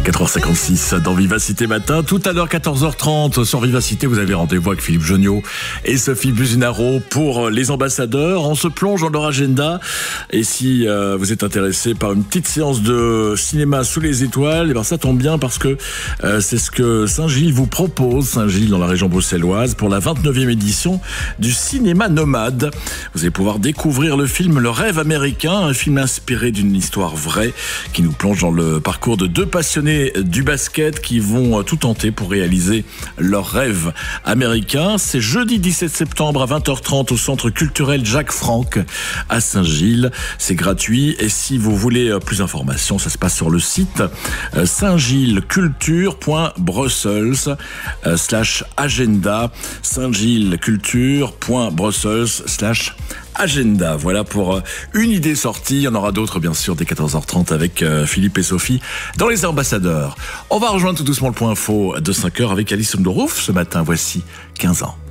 4h56 dans Vivacité Matin. Tout à l'heure, 14h30, sur Vivacité, vous avez rendez-vous avec Philippe Jeugnot et Sophie Businaro pour les ambassadeurs. On se plonge dans leur agenda. Et si vous êtes intéressé par une petite séance de cinéma sous les étoiles, et ben ça tombe bien parce que c'est ce que Saint-Gilles vous propose. Saint-Gilles, dans la région bruxelloise, pour la 29e édition du cinéma nomade. Vous allez pouvoir découvrir le film Le Rêve américain, un film inspiré d'une histoire vraie qui nous plonge dans le parcours de deux passionnés du basket qui vont tout tenter pour réaliser leur rêve américain. C'est jeudi 17 septembre à 20h30 au centre culturel Jacques Franck à Saint-Gilles. C'est gratuit et si vous voulez plus d'informations, ça se passe sur le site saintgillesculture.brussels/agenda. saintgillesculture.brussels/agenda. Voilà pour une idée sortie. Il y en aura d'autres, bien sûr, dès 14h30 avec Philippe et Sophie dans les ambassadeurs. On va rejoindre tout doucement le point info de 5h avec Alison Dorouf ce matin. Voici 15 ans.